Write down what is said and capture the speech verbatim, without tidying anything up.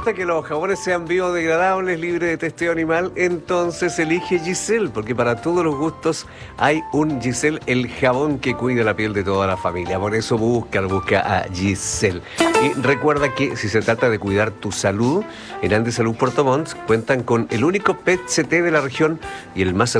gusta que los jabones sean biodegradables, libres de testeo animal, entonces elige Giselle, porque para todos los gustos hay un Giselle, el jabón que cuida la piel de toda la familia. Por eso busca, busca a Giselle. Y recuerda que si se trata de cuidar tu salud, en Andes Salud Puerto Montt cuentan con el único P E T C T de la región y el más